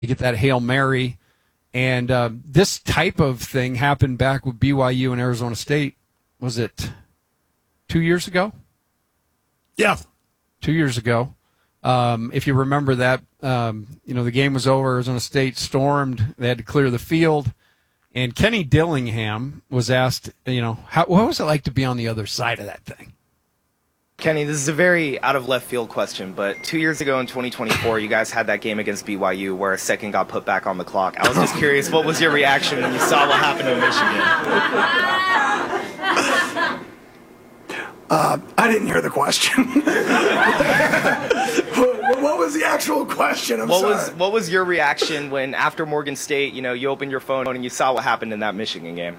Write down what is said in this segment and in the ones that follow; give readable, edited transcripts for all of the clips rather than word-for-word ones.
You get that Hail Mary. And this type of thing happened back with BYU and Arizona State. Was it 2 years ago? Yeah. 2 years ago. If you remember that, the game was over. Arizona State stormed. They had to clear the field. And Kenny Dillingham was asked, what was it like to be on the other side of that thing? Kenny, this is a very out of left field question, but 2 years ago in 2024, you guys had that game against BYU where a second got put back on the clock. I was just curious, what was your reaction when you saw what happened to Michigan? I didn't hear the question. What was the actual question? What was your reaction when, after Morgan State, you opened your phone and you saw what happened in that Michigan game?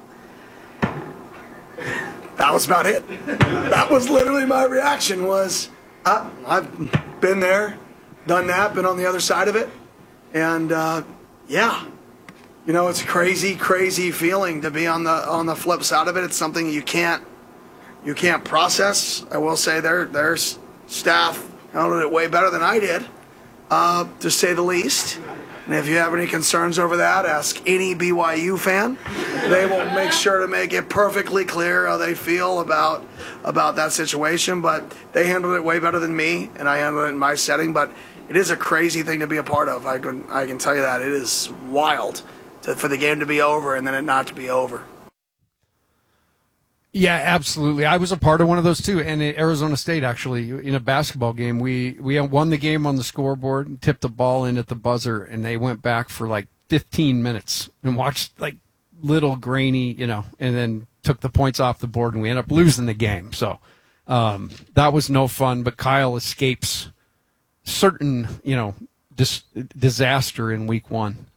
That was about it. That was literally my reaction was, I've been there, done that, been on the other side of it. And, it's a crazy, crazy feeling to be on the flip side of it. It's something you can't process. I will say their staff handled it way better than I did, to say the least. And if you have any concerns over that, ask any BYU fan. They will make sure to make it perfectly clear how they feel about that situation. But they handled it way better than me, and I handled it in my setting. But it is a crazy thing to be a part of. I can tell you that. It is wild for the game to be over and then it not to be over. Yeah, absolutely. I was a part of one of those too. And at Arizona State, actually, in a basketball game, we won the game on the scoreboard and tipped the ball in at the buzzer, and they went back for like 15 minutes and watched like little grainy, and then took the points off the board, and we ended up losing the game. So that was no fun. But Kyle escapes certain, disaster in week one.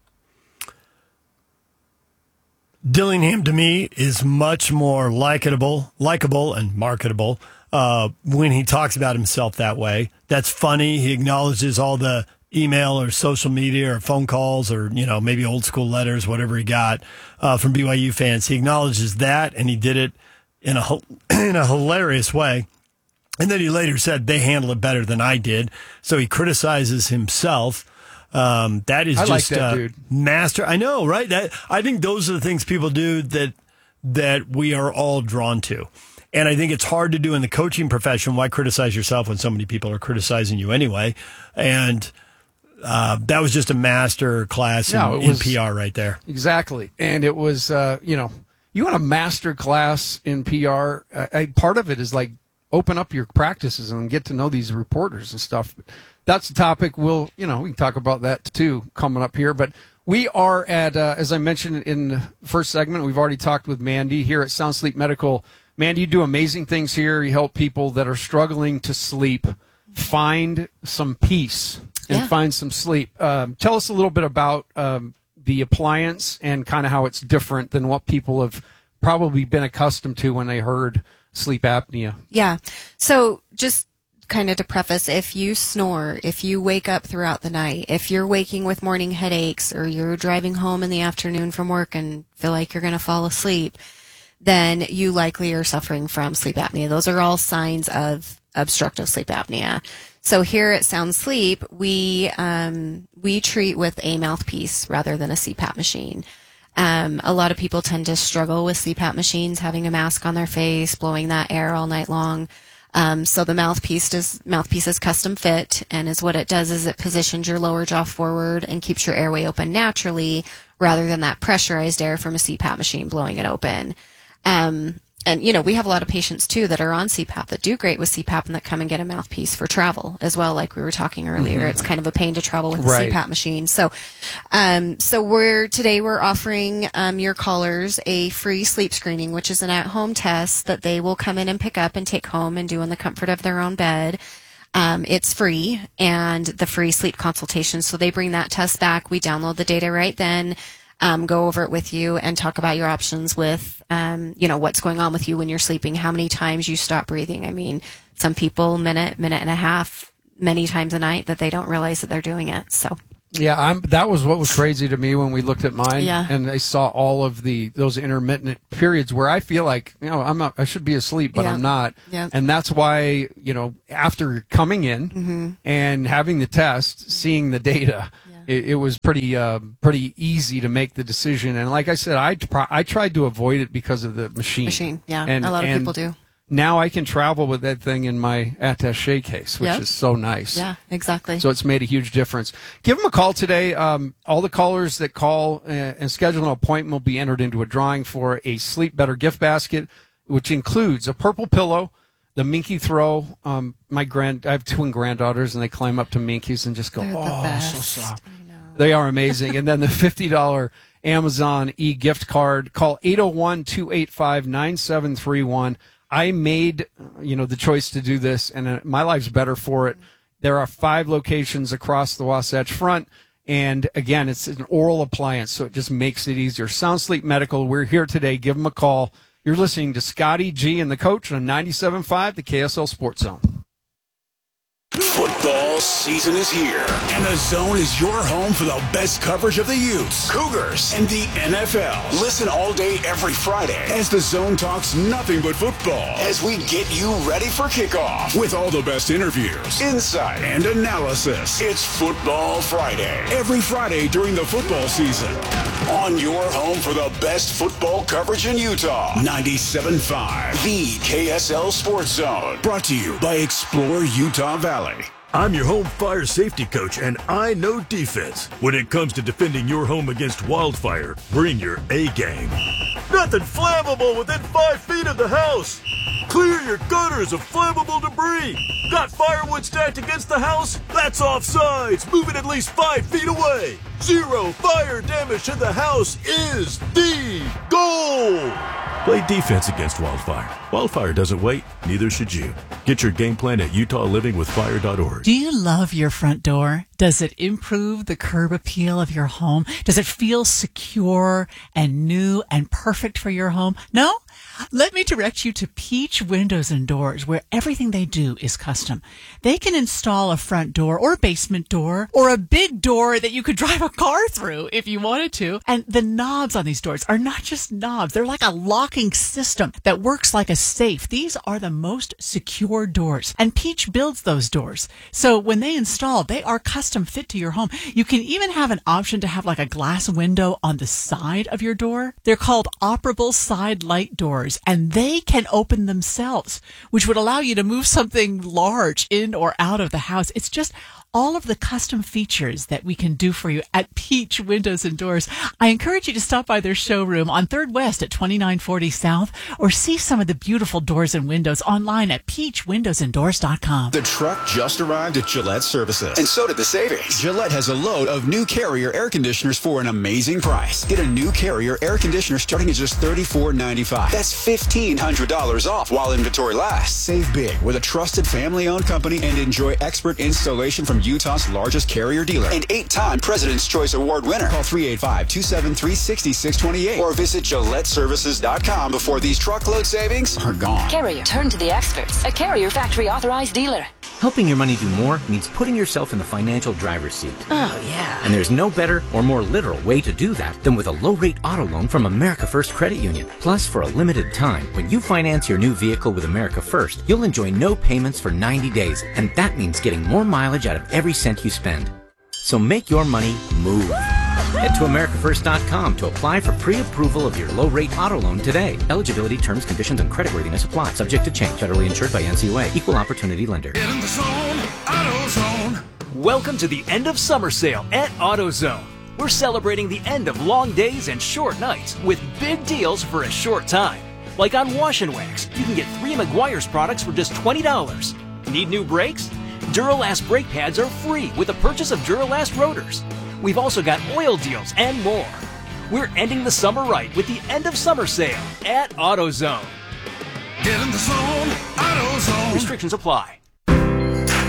Dillingham, to me, is much more likable, and marketable when he talks about himself that way. That's funny. He acknowledges all the email or social media or phone calls or, maybe old school letters, whatever he got from BYU fans. He acknowledges that, and he did it in a hilarious way. And then he later said they handle it better than I did. So he criticizes himself. That is just that dude. Master. I know, right? I think those are the things people do that we are all drawn to. And I think it's hard to do in the coaching profession. Why criticize yourself when so many people are criticizing you anyway? And that was just a master class in PR right there. Exactly. And it was, you want a master class in PR. Part of it is like open up your practices and get to know these reporters and stuff. That's the topic. We can talk about that too coming up here. But we are at, as I mentioned in the first segment, we've already talked with Mandy here at Sound Sleep Medical. Mandy, you do amazing things here. You help people that are struggling to sleep find some peace and find some sleep. Tell us a little bit about the appliance and kind of how it's different than what people have probably been accustomed to when they heard sleep apnea. Yeah. So just kind of to preface, if you snore, if you wake up throughout the night, if you're waking with morning headaches, or you're driving home in the afternoon from work and feel like you're going to fall asleep, then you likely are suffering from sleep apnea. Those are all signs of obstructive sleep apnea. So here at Sound Sleep, we treat with a mouthpiece rather than a CPAP machine. A lot of people tend to struggle with CPAP machines, having a mask on their face, blowing that air all night long. So the mouthpiece is custom fit, and what it does is it positions your lower jaw forward and keeps your airway open naturally, rather than that pressurized air from a CPAP machine blowing it open. And we have a lot of patients too that are on CPAP that do great with CPAP and that come and get a mouthpiece for travel as well. Like we were talking earlier, mm-hmm. It's kind of a pain to travel with a CPAP machine. So we're offering your callers a free sleep screening, which is an at-home test that they will come in and pick up and take home and do in the comfort of their own bed. It's free, and the free sleep consultation. So they bring that test back. We download the data right then. Go over it with you and talk about your options with, what's going on with you when you're sleeping, how many times you stop breathing. I mean, some people, minute and a half, many times a night that they don't realize that they're doing it. So. Yeah, that was what was crazy to me when we looked at mine, and I saw all of those intermittent periods where I feel like, I should be asleep, but I'm not. Yeah. And that's why, after coming in mm-hmm. and having the test, seeing the data, it was pretty easy to make the decision. And like I said, I tried to avoid it because of the machine. Yeah, and a lot of people do. Now I can travel with that thing in my attaché case, which is so nice. Yeah, exactly. So it's made a huge difference. Give them a call today. All the callers that call and schedule an appointment will be entered into a drawing for a Sleep Better gift basket, which includes a purple pillow, the Minky Throw. I have twin granddaughters, and they climb up to Minkies and just go, They're the oh, best. so soft. They are amazing. And then the $50 Amazon e-gift card. Call 801-285-9731. I made, the choice to do this, and my life's better for it. There are 5 locations across the Wasatch Front, and again, it's an oral appliance, so it just makes it easier. Sound Sleep Medical, we're here today. Give them a call. You're listening to Scotty G and the Coach on 97.5, the KSL Sports Zone. Football season is here, and the Zone is your home for the best coverage of the Utes, Cougars, and the NFL. Listen all day, every Friday, as the Zone talks nothing but football, as we get you ready for kickoff with all the best interviews, insight, and analysis. It's Football Friday, every Friday during the football season, on your home for the best football coverage in Utah. 97.5, the KSL Sports Zone, brought to you by Explore Utah Valley. I'm your home fire safety coach, and I know defense. When it comes to defending your home against wildfire, bring your A-game. Nothing flammable within 5 feet of the house. Clear your gutters of flammable debris. Got firewood stacked against the house? That's offsides. Move it at least 5 feet away. 0 fire damage to the house is the goal. Play defense against wildfire. Wildfire doesn't wait, neither should you. Get your game plan at UtahLivingWithFire.org. Do you love your front door? Does it improve the curb appeal of your home? Does it feel secure and new and perfect for your home? No? Let me direct you to Peach Windows and Doors, where everything they do is custom. They can install a front door or a basement door or a big door that you could drive a car through if you wanted to. And the knobs on these doors are not just knobs. They're like a locking system that works like a safe. These are the most secure doors. And Peach builds those doors. So when they install, they are custom fit to your home. You can even have an option to have like a glass window on the side of your door. They're called operable side light doors, and they can open themselves, which would allow you to move something large in or out of the house. It's just all of the custom features that we can do for you at Peach Windows and Doors. I encourage you to stop by their showroom on 3rd West at 2940 South, or see some of the beautiful doors and windows online at peachwindowsanddoors.com. The truck just arrived at Gillette Services, and so did the savings. Gillette has a load of new Carrier air conditioners for an amazing price. Get a new Carrier air conditioner starting at just $34.95. That's $1,500 off while inventory lasts. Save big with a trusted family-owned company and enjoy expert installation from Utah's largest Carrier dealer and 8-time President's Choice Award winner. Call 385-273-6628 or visit GilletteServices.com before these truckload savings are gone. Carrier, turn to the experts. A Carrier factory authorized dealer. Helping your money do more means putting yourself in the financial driver's seat. Oh, yeah. And there's no better or more literal way to do that than with a low-rate auto loan from America First Credit Union. Plus, for a limited time, when you finance your new vehicle with America First, you'll enjoy no payments for 90 days, and that means getting more mileage out of every cent you spend. So make your money move. Head to AmericaFirst.com to apply for pre-approval of your low-rate auto loan today. Eligibility, terms, conditions, and creditworthiness apply. Subject to change. Federally insured by NCUA. Equal opportunity lender. Get in the zone, AutoZone. Welcome to the end of summer sale at AutoZone. We're celebrating the end of long days and short nights with big deals for a short time. Like on Wash and Wax, you can get 3 Meguiar's products for just $20. Need new brakes? Duralast brake pads are free with the purchase of Duralast rotors. We've also got oil deals and more. We're ending the summer right with the end of summer sale at AutoZone. Get in the zone, AutoZone. Restrictions apply.